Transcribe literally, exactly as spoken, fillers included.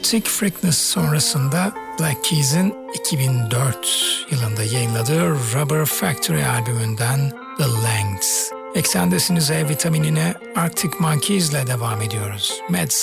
Sick Freakness sonrasında Black Keys'in iki bin dört yılında yayınladığı Rubber Factory albümünden The Lengths. Eksendesiniz E vitaminine Arctic Monkeys ile devam ediyoruz. Mad